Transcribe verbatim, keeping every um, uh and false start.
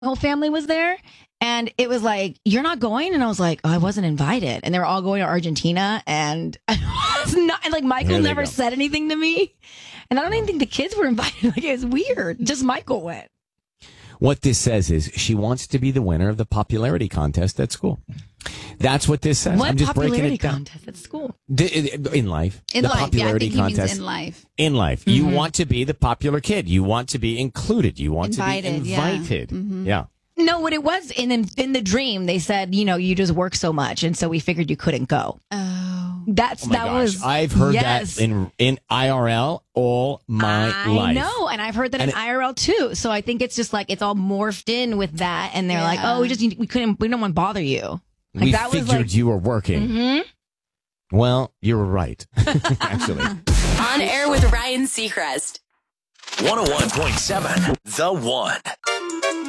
whole family was there. And it was like, you're not going? And I was like, oh, I wasn't invited. And they were all going to Argentina. And I was not, and like Michael never go. said anything to me. And I don't even think the kids were invited. Like, it was weird. Just Michael went. What this says is she wants to be the winner of the popularity contest at school. That's what this says. What I'm just popularity breaking it down. contest at school? In life. In the life. popularity Yeah, I think contest. he means in life. In life. Mm-hmm. You want to be the popular kid. You want to be included. You want Invited, to be invited. Yeah. Mm-hmm. yeah. No, what it was in in the dream, they said, you know, you just work so much, and so we figured you couldn't go. Oh, that's oh my that gosh. was. I've heard yes. that in in I R L all my I life. I know, and I've heard that and in I R L too. So I think it's just like it's all morphed in with that, and they're Yeah. like, oh, we just we couldn't, we don't want to bother you. Like we that figured was like, you were working. Mm-hmm. Well, you were right, actually. On Air with Ryan Seacrest. one oh one point seven The One.